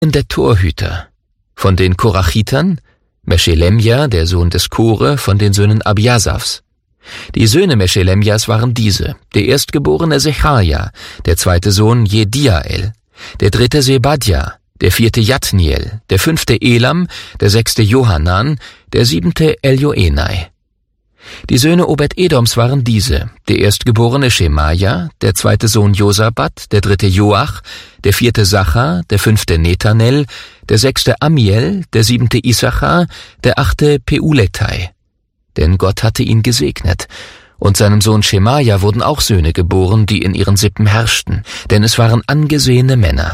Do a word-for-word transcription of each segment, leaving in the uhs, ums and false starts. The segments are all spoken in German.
der Torhüter. Von den Korachitern, Meshelemja, der Sohn des Kore, von den Söhnen Abiasafs. Die Söhne Meshelemjas waren diese: der erstgeborene Sechaja, der zweite Sohn Jediael, der dritte Sebadja, der vierte Jatniel, der fünfte Elam, der sechste Johanan, der siebente Elioenai. Die Söhne Obed-Edoms waren diese: der erstgeborene Schemaja, der zweite Sohn Josabat, der dritte Joach, der vierte Sachar, der fünfte Netanel, der sechste Amiel, der siebente Issachar, der achte Peuletai. Denn Gott hatte ihn gesegnet, und seinem Sohn Schemaja wurden auch Söhne geboren, die in ihren Sippen herrschten, denn es waren angesehene Männer.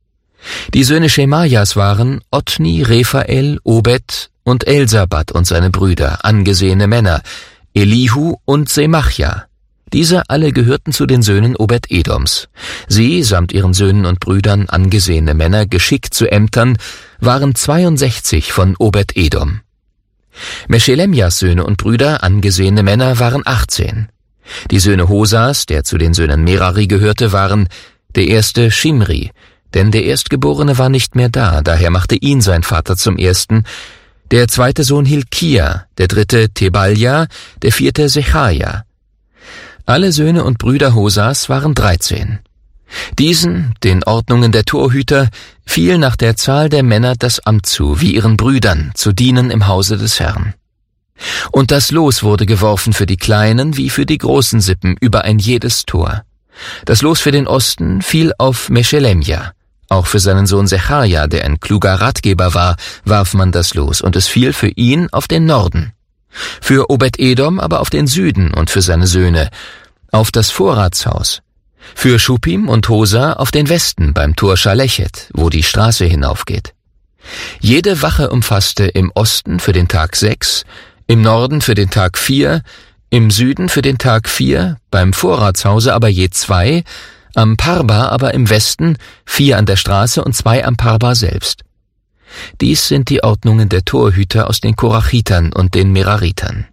Die Söhne Schemajas waren Otni, Rephael, Obed und Elsabat und seine Brüder, angesehene Männer, Elihu und Semachja. Diese alle gehörten zu den Söhnen Obed-Edoms. Sie, samt ihren Söhnen und Brüdern, angesehene Männer, geschickt zu Ämtern, waren zweiundsechzig von Obed-Edom. Meshelemjas Söhne und Brüder, angesehene Männer, waren achtzehn. Die Söhne Hosas, der zu den Söhnen Merari gehörte, waren der erste Shimri, denn der Erstgeborene war nicht mehr da, daher machte ihn sein Vater zum Ersten, der zweite Sohn Hilkia, der dritte Tebalja, der vierte Sechaja. Alle Söhne und Brüder Hosas waren dreizehn. Diesen, den Ordnungen der Torhüter, fiel nach der Zahl der Männer das Amt zu, wie ihren Brüdern, zu dienen im Hause des Herrn. Und das Los wurde geworfen für die kleinen wie für die großen Sippen über ein jedes Tor. Das Los für den Osten fiel auf Meshelemja. Auch für seinen Sohn Sechaja, der ein kluger Ratgeber war, warf man das Los, und es fiel für ihn auf den Norden. Für Obed-Edom aber auf den Süden und für seine Söhne, auf das Vorratshaus. Für Schuppim und Hosa auf den Westen beim Tor Schalechet, wo die Straße hinaufgeht. Jede Wache umfasste im Osten für den Tag sechs, im Norden für den Tag vier, im Süden für den Tag vier, beim Vorratshause aber je zwei, am Parba aber im Westen vier an der Straße und zwei am Parba selbst. Dies sind die Ordnungen der Torhüter aus den Korachitern und den Meraritern.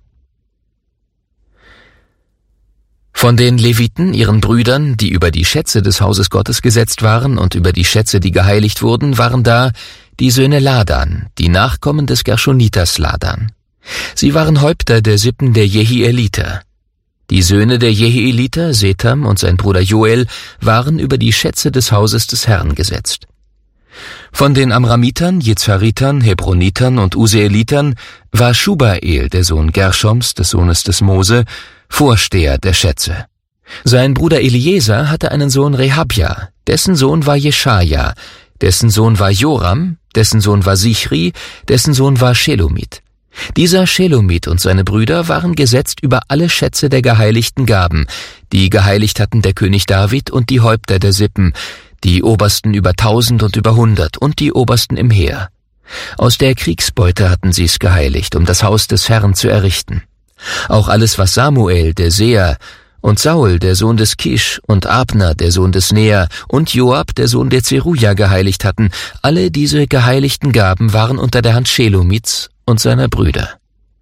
Von den Leviten, ihren Brüdern, die über die Schätze des Hauses Gottes gesetzt waren und über die Schätze, die geheiligt wurden, waren da die Söhne Ladan, die Nachkommen des Gershonitas Ladan. Sie waren Häupter der Sippen der Jehieliter. Die Söhne der Jehieliter, Setam und sein Bruder Joel, waren über die Schätze des Hauses des Herrn gesetzt. Von den Amramitern, Jezharitern, Hebronitern und Useelitern war Schubael, der Sohn Gershoms, des Sohnes des Mose, Vorsteher der Schätze. Sein Bruder Eliezer hatte einen Sohn Rehabja, dessen Sohn war Jeschaja, dessen Sohn war Joram, dessen Sohn war Sichri, dessen Sohn war Shelomit. Dieser Shelomit und seine Brüder waren gesetzt über alle Schätze der geheiligten Gaben, die geheiligt hatten der König David und die Häupter der Sippen, die Obersten über tausend und über hundert und die Obersten im Heer. Aus der Kriegsbeute hatten sie es geheiligt, um das Haus des Herrn zu errichten. Auch alles, was Samuel, der Seher, und Saul, der Sohn des Kisch, und Abner, der Sohn des Nea, und Joab, der Sohn der Zeruja, geheiligt hatten, alle diese geheiligten Gaben waren unter der Hand Shelomits und seiner Brüder.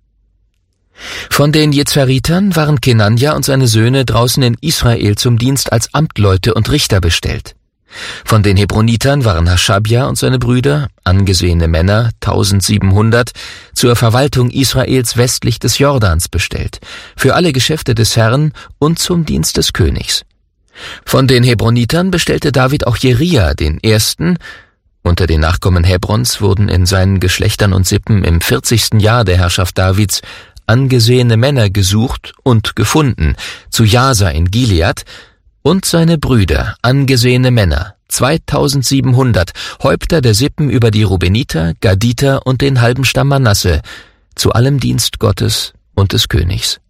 Von den Jezharitern waren Kenanja und seine Söhne draußen in Israel zum Dienst als Amtleute und Richter bestellt. Von den Hebronitern waren Haschabja und seine Brüder, angesehene Männer, tausendsiebenhundert, zur Verwaltung Israels westlich des Jordans bestellt, für alle Geschäfte des Herrn und zum Dienst des Königs. Von den Hebronitern bestellte David auch Jeria, den Ersten. Unter den Nachkommen Hebrons wurden in seinen Geschlechtern und Sippen im vierzigsten Jahr der Herrschaft Davids angesehene Männer gesucht und gefunden, zu Jasa in Gilead, und seine Brüder, angesehene Männer, zweitausendsiebenhundert, Häupter der Sippen über die Rubeniter, Gaditer und den halben Stamm Manasse, zu allem Dienst Gottes und des Königs.